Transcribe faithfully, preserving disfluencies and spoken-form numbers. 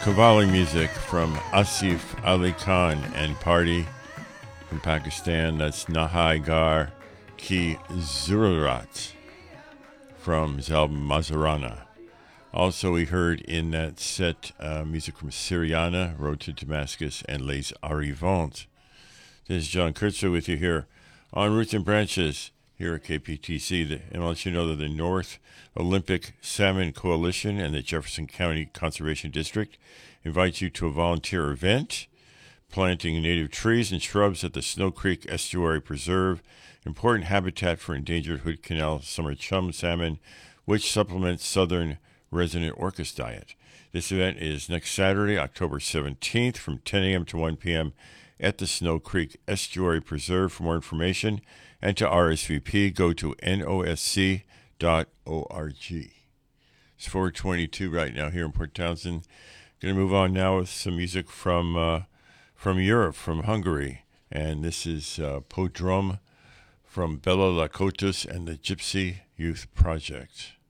Qawwali music from Asif Ali Khan and Party from Pakistan. That's Nahai Gar Ki Zururat from his album Mazarana. Also, we heard in that set uh, music from Syriana, Road to Damascus, and Les Arrivants. This is John Kurtzer with you here on Roots and Branches here at K P T C. The, and I'll let you know that the North Olympic Salmon Coalition and the Jefferson County Conservation District invite you to a volunteer event, planting native trees and shrubs at the Snow Creek Estuary Preserve, important habitat for endangered Hood Canal summer chum salmon, which supplements southern resident orcas diet. This event is next Saturday, October seventeenth, from ten a.m. to one p.m. at the Snow Creek Estuary Preserve. For more information and to R S V P, go to N O S C dot org. It's four twenty-two right now here in Port Townsend. Going to move on now with some music from uh, from Europe, from Hungary. And this is uh, Podrum from Bela Lakotus and the Gypsy Youth Project.